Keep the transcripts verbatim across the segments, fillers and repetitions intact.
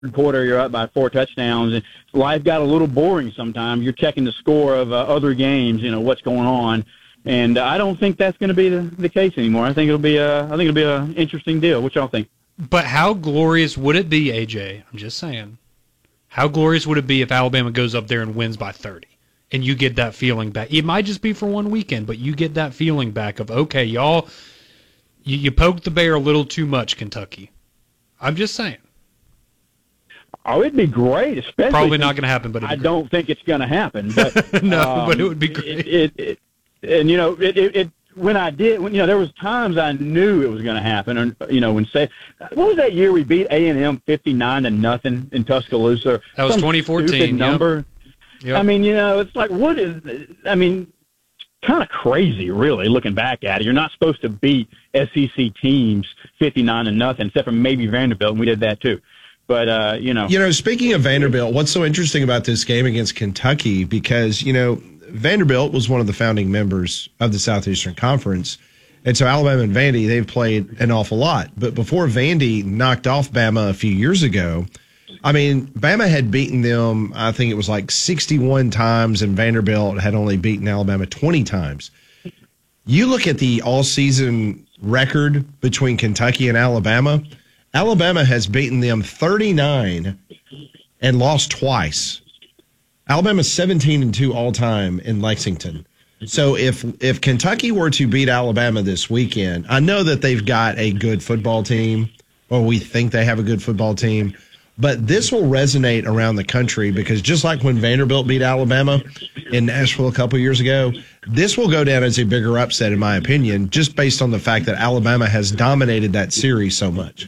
quarter, you're up by four touchdowns, and life got a little boring sometimes. You're checking the score of uh, other games, you know, what's going on. And I don't think that's going to be the, the case anymore. I think it'll be a, I think it'll be an interesting deal. What y'all think? But how glorious would it be, A J? I'm just saying. How glorious would it be if Alabama goes up there and wins by thirty, and you get that feeling back? It might just be for one weekend, but you get that feeling back of, okay, y'all, you, you poked the bear a little too much, Kentucky. I'm just saying. Oh, it'd be great, especially. Probably not going to happen, but I don't think it's going to happen. But no, um, but it would be great. It, it, it, and you know, it, it, it when I did, when you know, there was times I knew it was going to happen. And you know, when say, what was that year we beat A and M fifty-nine to nothing in Tuscaloosa? That was twenty fourteen. Number. Yep. Yep. I mean, you know, it's like, what is? I mean, kind of crazy, really, looking back at it. You're not supposed to beat S E C teams fifty-nine to nothing, except for maybe Vanderbilt, and we did that too. But, uh, you know. You know, speaking of Vanderbilt, what's so interesting about this game against Kentucky, because, you know, Vanderbilt was one of the founding members of the Southeastern Conference. And so Alabama and Vandy, they've played an awful lot. But before Vandy knocked off Bama a few years ago, I mean, Bama had beaten them, I think it was like sixty-one times, and Vanderbilt had only beaten Alabama twenty times. You look at the all-season record between Kentucky and Alabama, Alabama has beaten them thirty-nine and lost twice. Alabama's seventeen and two all-time in Lexington. So if if Kentucky were to beat Alabama this weekend, I know that they've got a good football team, or we think they have a good football team, but this will resonate around the country because just like when Vanderbilt beat Alabama in Nashville a couple years ago, this will go down as a bigger upset, in my opinion, just based on the fact that Alabama has dominated that series so much.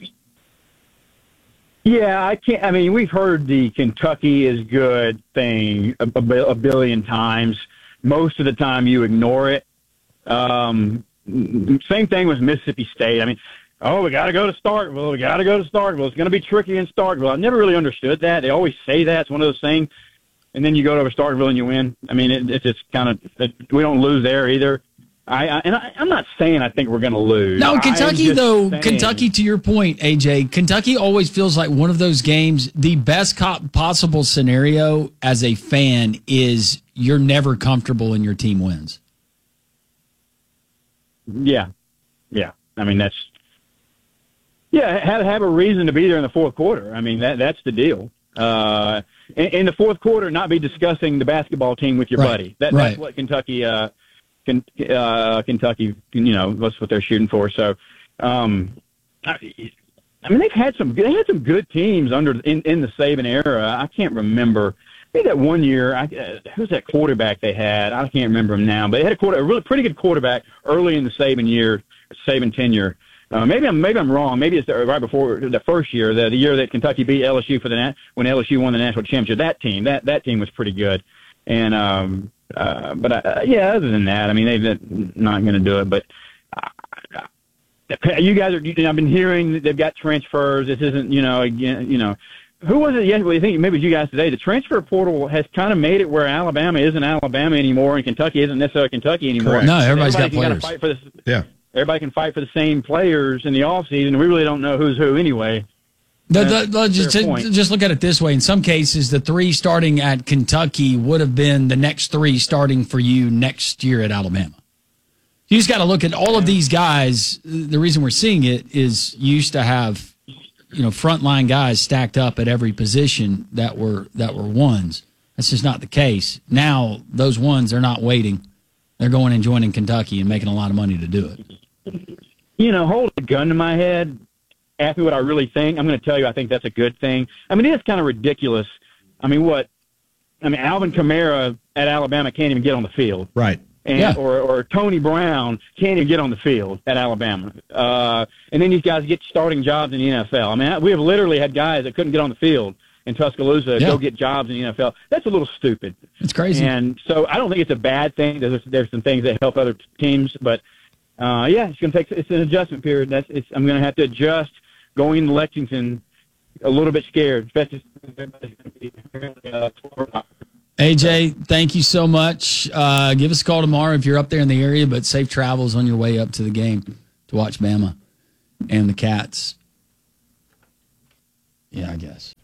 Yeah, I can't. I mean, we've heard the Kentucky is good thing a, a, a billion times. Most of the time, you ignore it. Um, same thing with Mississippi State. I mean, oh, we got to go to Starkville. We got to go to Starkville. It's going to be tricky in Starkville. I never really understood that. They always say that. It's one of those things. And then you go over Starkville and you win. I mean, it, it's just kind of it, we don't lose there either. I, I and I, I'm not saying I think we're going to lose. No, Kentucky though. saying, Kentucky, to your point, A J. Kentucky always feels like one of those games. The best co- possible scenario as a fan is you're never comfortable and your team wins. Yeah, yeah. I mean that's yeah. Have have a reason to be there in the fourth quarter. I mean that that's the deal. Uh, in, in the fourth quarter, not be discussing the basketball team with your right. buddy. That, right. That's what Kentucky. Uh, Uh, Kentucky, you know, that's what they're shooting for. So, um, I, I mean, they've had some, they had some good teams under in, in the Saban era. I can't remember. Maybe that one year, I, uh, who's that quarterback they had? I can't remember him now, but they had a quarter, a really pretty good quarterback early in the Saban year, Saban tenure. Uh, maybe I'm maybe I'm wrong. Maybe it's the, right before the first year, the, the year that Kentucky beat L S U for the when L S U won the national championship. That team, that that team was pretty good, and um. Uh, but uh, yeah, other than that, I mean, they're not going to do it. But uh, you guys are. I've been hearing that they've got transfers. This isn't, you know, again, you know, who was it yesterday? I think maybe it was you guys today. The transfer portal has kind of made it where Alabama isn't Alabama anymore, and Kentucky isn't necessarily Kentucky anymore. Correct. No, everybody's everybody got players. Fight for this, yeah, everybody can fight for the same players in the off season. We really don't know who's who anyway. The, the, the, just, to, just look at it this way. In some cases, the three starting at Kentucky would have been the next three starting for you next year at Alabama. You just got to look at all of these guys. The reason we're seeing it is you used to have, you know, frontline guys stacked up at every position that were that were ones. That's just not the case. Now those ones are not waiting. They're going and joining Kentucky and making a lot of money to do it. You know, hold a gun to my head. Ask me what I really think. I'm going to tell you I think that's a good thing. I mean, it is kind of ridiculous. I mean, what? I mean, Alvin Kamara at Alabama can't even get on the field. Right. And, yeah. or, or Tony Brown can't even get on the field at Alabama. Uh, and then these guys get starting jobs in the N F L. I mean, we have literally had guys that couldn't get on the field in Tuscaloosa yeah. go get jobs in the N F L. That's a little stupid. It's crazy. And so I don't think it's a bad thing. There's, there's some things that help other teams. But, uh, yeah, it's going to take – it's an adjustment period. That's it's, I'm going to have to adjust – going to Lexington a little bit scared, especially uh, A J, thank you so much. Uh, give us a call tomorrow if you're up there in the area, but safe travels on your way up to the game to watch Bama and the Cats. Yeah, I guess.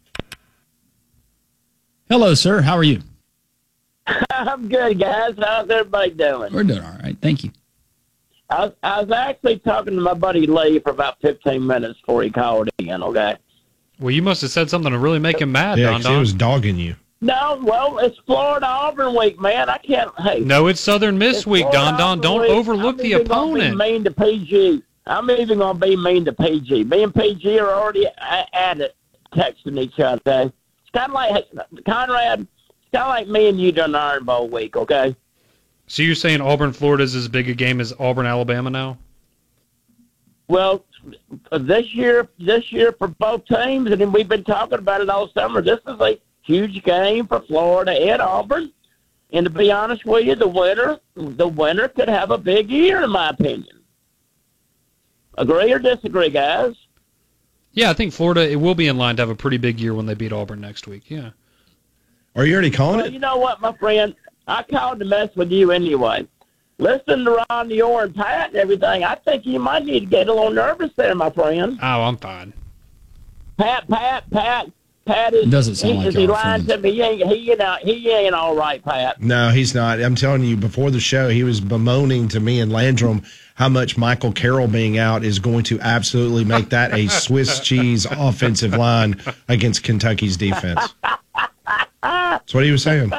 Hello, sir. How are you? I'm good, guys. How's everybody doing? We're doing all right. Thank you. I was, I was actually talking to my buddy Lee for about fifteen minutes before he called in, okay? Well, you must have said something to really make him mad, Yeah, Don 'cause he Don. was dogging you. No, well, it's Florida Auburn week, man. I can't. Hey, No, it's Southern Miss it's week, Florida Don Don. Auburn Don't week. overlook I'm the even gonna opponent. Be mean to P G. I'm even going to be mean to P G. Me and P G are already a- at it, texting each other. It's kind of like Conrad. It's kind of like me and you during the Iron Bowl week, okay? So you're saying Auburn, Florida is as big a game as Auburn, Alabama now? Well, this year, this year for both teams, and then we've been talking about it all summer. This is a huge game for Florida and Auburn. And to be honest with you, the winner, the winner could have a big year, in my opinion. Agree or disagree, guys? Yeah, I think Florida, it will be in line to have a pretty big year when they beat Auburn next week. Yeah. Are you already calling Well, it? you know what, my friend? I called to mess with you anyway. Listen to Ron Dior and Pat and everything. I think you might need to get a little nervous there, my friend. Oh, I'm fine. Pat, Pat, Pat, Pat is. It doesn't sound he, like is he y'all lying friends. to me? He ain't. He ain't. out- He ain't all right, Pat. No, he's not. I'm telling you, before the show, he was bemoaning to me and Landrum how much Michael Carroll being out is going to absolutely make that a Swiss cheese offensive line against Kentucky's defense. That's what he was saying.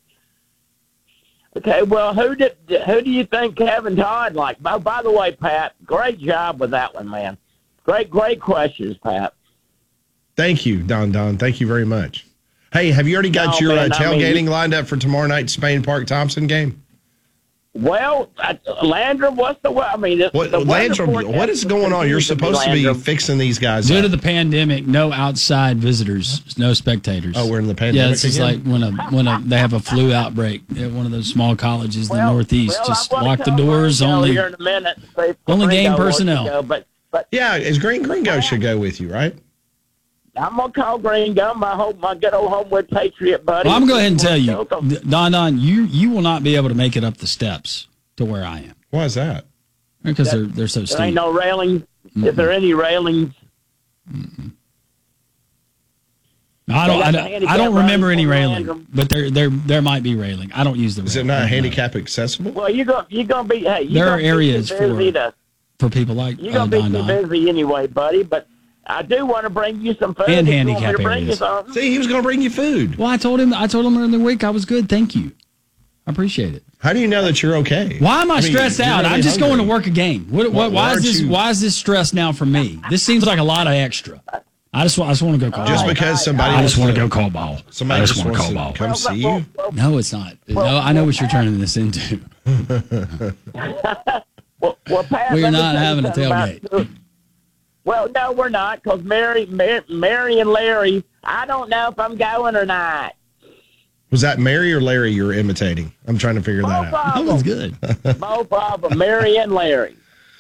Okay, well, who did? Who do you think Kevin Todd like? By, by the way, Pat, great job with that one, man. Great, great questions, Pat. Thank you, Don Don. Thank you very much. Hey, have you already got No, your man, uh, I mean, tailgating you- lined up for tomorrow night's Spain Park Thompson game? Well, uh, Landrum, what's the? I mean, this, What, the weather Landrum, forecast what is going on? You're continues to be supposed to be Landrum. fixing these guys Due up. to the pandemic, no outside visitors, no spectators. Oh, we're in the pandemic Yeah, it's just again? like when a when a they have a flu outbreak at one of those small colleges in the Well, Northeast. well, just I'm gonna lock the call doors. Gringo Only here in a minute. See if only game Gringo wants to personnel. go, but but Yeah, is Green Gringo should go with you, right? I'm gonna call Gringo, my home, my good old Homewood Patriot buddy. well, I'm going to go ahead and tell you, Go, go. Don Don, you you will not be able to make it up the steps to where I am Why is that? because they're they're so There steep. ain't no railings. If there any railings, I don't. I They got the don't, I handicap don't remember any railing railing, for Landrum. but there there there might be railing. I don't use the. Is it railing. not No. handicap accessible? well, you go you gonna be hey. You There gonna are be areas too for- busy to, for people like You're uh, gonna be Don too Don? busy anyway, buddy. But I do want to bring you some food. And if you want me handicap to bring areas. You something. See, he was going to bring you food. Well, I told him. I told him during the week I was good. Thank you. I appreciate it. How do you know that you're okay? Why am I, mean, stressed you're out? gonna I'm be just hungry. going to work a game. What, Why- what, why why is aren't this? you- Why is this stress now for me? This seems like a lot of extra. I just want. I just want to go call. Just ball. because somebody I just wants want to go call ball. Somebody I just, just want wants to to call ball. come see you. No, it's not. no, I know what you're turning this into. Well, well, Pat, We're let me not tell you having a something about- tailgate. Well, no, we're not, because Mary, Mary, Mary and Larry, I don't know if I'm going or not. Was that Mary or Larry you were imitating? I'm trying to figure Both that out. That of was them. good. Both of them, Mary and Larry.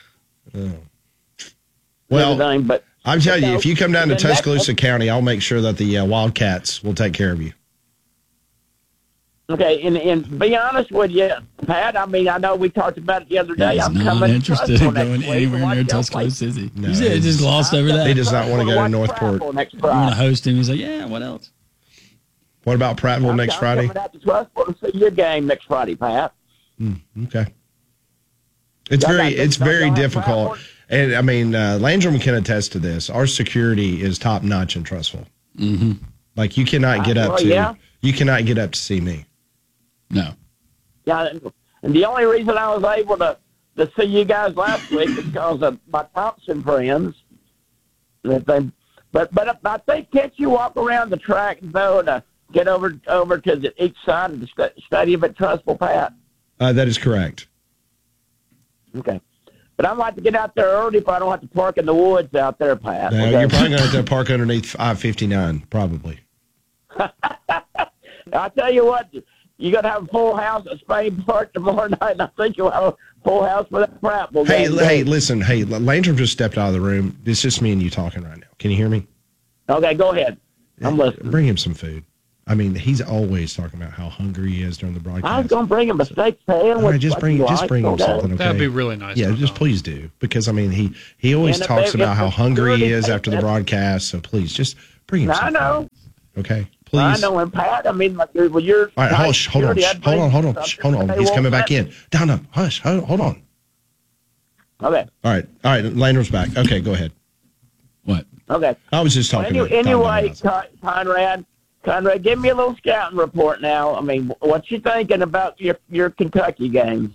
Well, Everything, but I'm telling you, if you come down to And that- Tuscaloosa County, I'll make sure that the uh, Wildcats will take care of you. okay, and, and be honest with you, Pat, I mean, I know we talked about it the other day. He's I'm not coming interested to in Trustful next going week anywhere to watch near y'all Tuscaloosa, is he? No, you said it just glossed over that. He does not want to go to Watch Northport. Prattville next You want to Friday. host him? He's like, yeah. What else? What about Prattville I'm- next I'm Friday? coming out to Trustful to see your game next Friday, Pat. Okay. It's Y'all very got- it's y'all very have difficult. Prattville? And I mean, uh, Landrum can attest to this. Our security is top notch in Trussville. Mm-hmm. Like you cannot get up well, to yeah. you cannot get up to see me. No. Yeah, and the only reason I was able to, to see you guys last week is because of my Thompson friends. That they, but but I think can't you walk around the track though to get over over to the each side of the sta- stadium at Trustful, Pat? Uh, that is correct. Okay, but I'd like to get out there early if I don't have to park in the woods out there, Pat. No, Okay? you're probably going to have to park underneath I fifty-nine, probably. I tell you what, you're gonna have a full house at Spain Park tomorrow night, and I think you'll have a full house for that Prattville Hey, game. hey, listen, hey, Landrum just stepped out of the room. It's just me and you talking right now. Can you hear me? Okay, go ahead. I'm listening. Bring him some food. I mean, he's always talking about how hungry he is during the broadcast. I was gonna bring him a steak sandwich. All right, just like bring you just like, bring him okay? something, okay? That'd be really nice. Yeah, Don just Don. please do, because I mean, he he always And if talks they- about if how the hungry he security is takes after the that- broadcast. So please, just Bring him I some know. Okay, please. I know, and Pat, I mean, like, well, you're. All right, hold, sh- hold on, sh- hold on, hold on, sh- hold on. He's coming back in. Down, down. Hush, hold, hold on. Okay. All right, all right. Landers back. Okay, go ahead. What? Okay. I was just talking. Well, to anyway, Tom anyway Con- Conrad, Conrad, give me a little scouting report now. I mean, what you thinking about your your Kentucky game?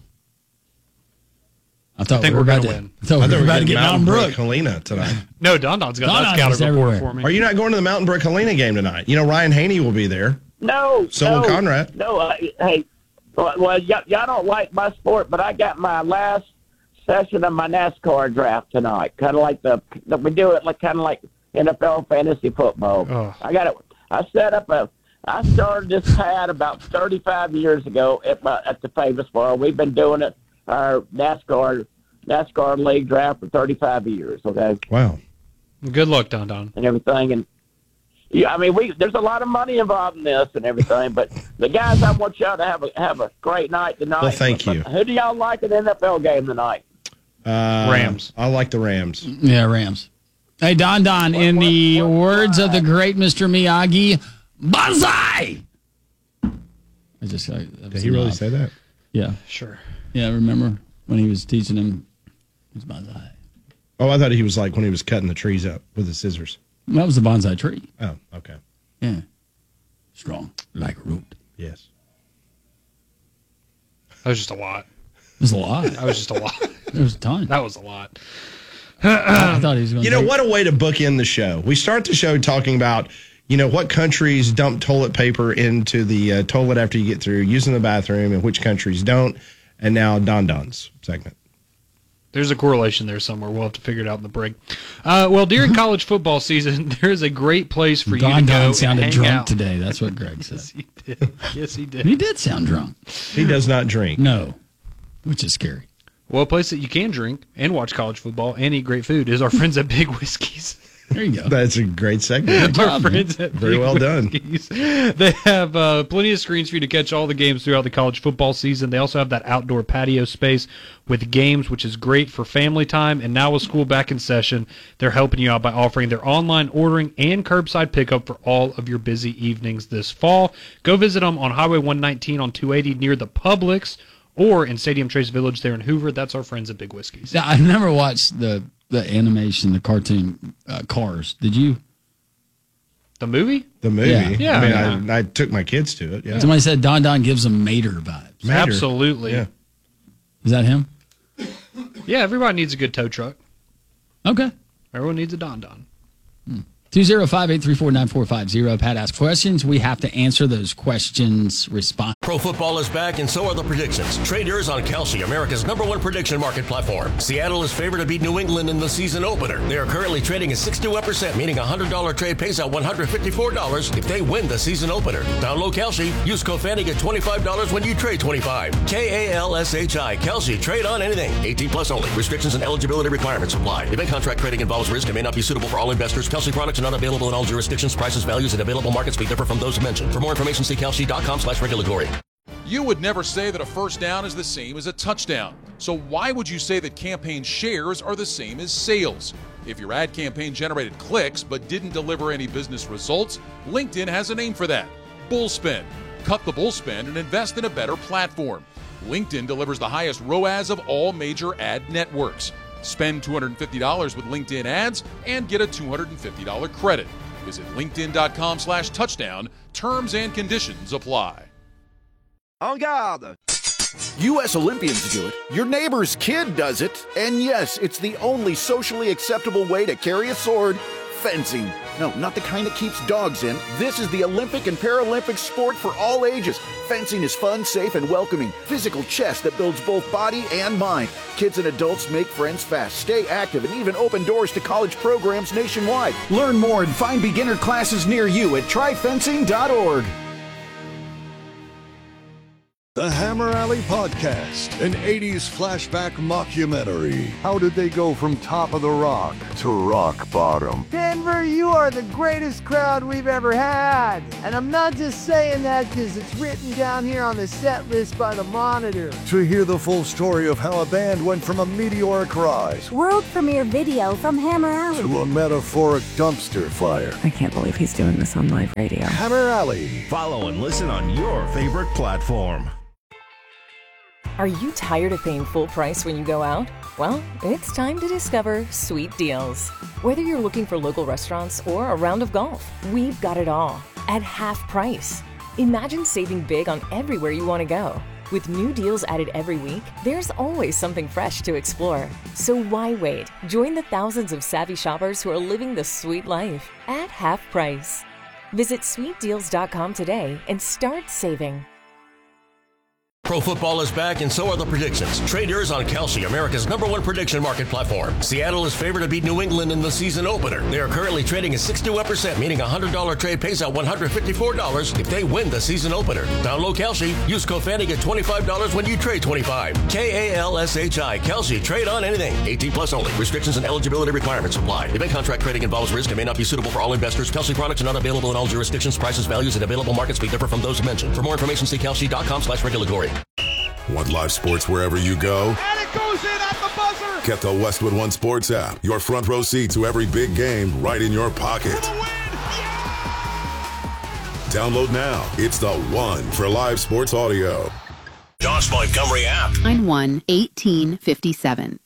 I thought I think we were we're about gonna to win. I thought I we thought were about to getting get Mountain Brook. Helena tonight. No, Don Don's got Don that Don's scouting report everywhere. for me. Are you not going to the Mountain Brook Helena game tonight? You know Ryan Haney will be there. No. So no, will Conrad. No. Uh, hey, well, well y- y'all don't like my sport, but I got my last session of my NASCAR draft tonight. Kind of like the, the we do it like kind of like N F L fantasy football. Oh. I got it. I set up a. I started this pad about thirty-five years ago at my, at the Famous Bar. We've been doing it our NASCAR NASCAR league draft for thirty-five years. Okay. Wow. Good luck, Don Don. And everything, and yeah, I mean, we there's a lot of money involved in this and everything. But the guys, I want y'all to have a have a great night tonight. Well, thank but, you. But who do y'all like at the N F L game tonight? Uh, Rams. I like the Rams. Yeah, Rams. Hey, Don Don, What- in what- the what- words of the what- great Mister Miyagi, bonsai! I just, I, that Did was he a really nod. say that? Yeah. Sure. Yeah, remember when he was teaching him, it was bonsai. Oh, I thought he was like when he was cutting the trees up with the scissors. That was the bonsai tree. Oh, okay. Yeah. Strong, like a root. Yes. That was just a lot. There's a lot. That was just a lot. There was a ton. That was a lot. I thought he was going to You know, what a way to bookend the show. We start the show talking about, you know, what countries dump toilet paper into the uh, toilet after you get through using the bathroom and which countries don't. And now Don Don's segment. There's a correlation there somewhere. We'll have to figure it out in the break. Uh, well, during college football season, there is a great place for Don you to go Don and sounded hang drunk out. today. That's what Greg said. Yes, he did. Yes, he did. He did sound drunk. He does not drink. No, which is scary. Well, a place that you can drink and watch college football and eat great food is our friends at Big Whiskies. There you go. That's a great segment. Good job, Our man. friends at Very Big well done. Whiskies. They have uh, plenty of screens for you to catch all the games throughout the college football season. They also have that outdoor patio space with games, which is great for family time. And now with school back in session, they're helping you out by offering their online ordering and curbside pickup for all of your busy evenings this fall. Go visit them on Highway one nineteen on two eighty near the Publix, or in Stadium Trace Village there in Hoover. That's our friends at Big Whiskies. Yeah, I've never watched the the animation, the cartoon uh, Cars. Did you? The movie? The movie. Yeah. Yeah, I mean, yeah. I, I took my kids to it. Yeah. Somebody said Don Don gives them Mater vibes. Mater. Absolutely. Yeah. Is that him? Yeah, everybody needs a good tow truck. Okay. Everyone needs a Don Don. two oh five, eight three four, nine four five oh. Pat asks questions. We have to answer those questions, respond. Pro football is back, and so are the predictions. Trade yours on Kalshi, America's number one prediction market platform. Seattle is favored to beat New England in the season opener. They are currently trading at sixty-one percent, meaning a one hundred dollars trade pays out one hundred fifty-four dollars if they win the season opener. Download Kalshi. Use code Fanny, get twenty-five dollars when you trade twenty-five. K A L S H I. Kalshi. Trade on anything. eighteen plus only. Restrictions and eligibility requirements apply. Event contract trading involves risk and may not be suitable for all investors. Kalshi products are not available in all jurisdictions. Prices, values, and available markets may differ from those mentioned. For more information, see kalshi.com slash regulatory. You would never say that a first down is the same as a touchdown. So why would you say that campaign shares are the same as sales? If your ad campaign generated clicks but didn't deliver any business results, LinkedIn has a name for that: Bullspin. Cut the bullspin and invest in a better platform. LinkedIn delivers the highest R O A S of all major ad networks. Spend two hundred fifty dollars with LinkedIn ads and get a two hundred fifty dollars credit. Visit linkedin.com slash touchdown. Terms and conditions apply. En garde! U S Olympians do it, your neighbor's kid does it, and yes, it's the only socially acceptable way to carry a sword: fencing. No, not the kind that keeps dogs in. This is the Olympic and Paralympic sport for all ages. Fencing is fun, safe, and welcoming. Physical chess that builds both body and mind. Kids and adults make friends fast, stay active, and even open doors to college programs nationwide. Learn more and find beginner classes near you at try fencing dot org. The Hammer Alley Podcast, an eighties flashback mockumentary. How did they go from top of the rock to rock bottom? Denver, you are the greatest crowd we've ever had. And I'm not just saying that because it's written down here on the set list by the Monitor. To hear the full story of how a band went from a meteoric rise, world premiere video from Hammer Alley, to a metaphoric dumpster fire. I can't believe he's doing this on live radio. Hammer Alley. Follow and listen on your favorite platform. Are you tired of paying full price when you go out? Well, it's time to discover Sweet Deals. Whether you're looking for local restaurants or a round of golf, we've got it all at half price. Imagine saving big on everywhere you want to go. With new deals added every week, there's always something fresh to explore. So why wait? Join the thousands of savvy shoppers who are living the sweet life at half price. Visit sweet deals dot com today and start saving. Pro football is back, and so are the predictions. Trade yours on Kalshi, America's number one prediction market platform. Seattle is favored to beat New England in the season opener. They are currently trading at sixty-one percent, meaning a one hundred dollars trade pays out one hundred fifty-four dollars if they win the season opener. Download Kalshi. Use code Fanny, get twenty-five dollars when you trade twenty-five dollars. K A L S H I. Kalshi. Trade on anything. eighteen plus only. Restrictions and eligibility requirements apply. Event contract trading involves risk and may not be suitable for all investors. Kalshi products are not available in all jurisdictions. Prices, values, and available markets may differ from those mentioned. For more information, see kalshi dot com slash regulatory. Want live sports wherever you go? And it goes in at the buzzer! Get the Westwood One Sports app. Your front row seat to every big game right in your pocket. For the win! Yeah! Download now. It's the one for live sports audio. Josh Montgomery app. nine one eighteen fifty-seven.